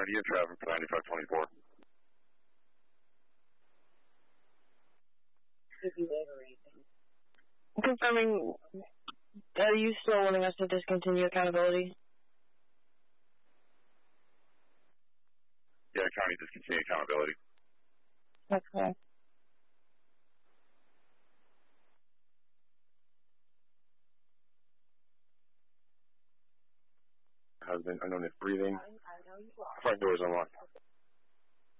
County, you have traffic for 9524. Confirming, are you still wanting us to discontinue accountability? Yeah, County discontinue accountability. Okay. Has been unknown is breathing. Front doors unlocked.